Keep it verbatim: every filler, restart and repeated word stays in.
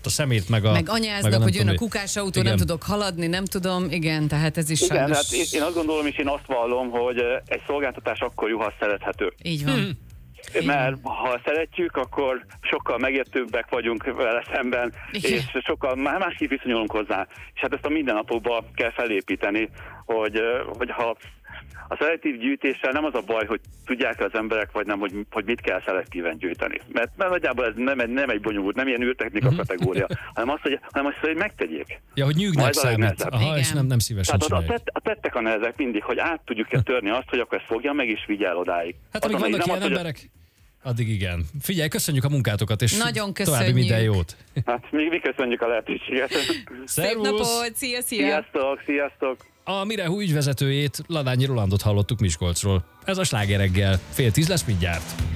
ott a szemét, meg a... Meg anyáznak, meg a hogy jön a tudom, kukásautó, igen. nem tudok haladni, nem tudom, igen, tehát ez is Igen, sajnos... hát én, én azt gondolom, és én azt vallom, hogy egy szolgáltatás akkor jó, ha szerethető. Így van. Hmm. Mert ha szeretjük, akkor sokkal megértőbbek vagyunk vele szemben, Igen. és sokkal másképp viszonyulunk hozzá. És hát ezt a mindennapokban kell felépíteni, hogy, hogy ha a szelektív gyűjtéssel nem az a baj, hogy tudják az emberek, vagy nem, hogy, hogy mit kell szelektíven gyűjteni. Mert, mert nagyjából ez nem, nem egy bonyolult, nem ilyen űrtechnika kategória, hanem az, hogy, hanem az, hogy megtegyék. Ja, hogy nyűgnek számít. Aha, Igen. és nem, nem szívesen Tehát a, a, csinálják. tett, a tettek a nehezek mindig, hogy át tudjuk-e törni azt, hogy akkor ezt fogja meg és vigyel odáig. Hát amíg Azon, vannak nem ilyen az, emberek, addig igen. Figyelj, köszönjük a munkátokat, és Nagyon további köszönjük. minden jót. Hát mi, mi köszönjük a lehetőséget. Szép napot, szia, szia! Sziasztok, sziasztok! A Mirehu ügyvezetőjét, Ladányi Rolandot hallottuk Miskolcról. Ez a Sláger reggel. Fél tíz lesz mindjárt.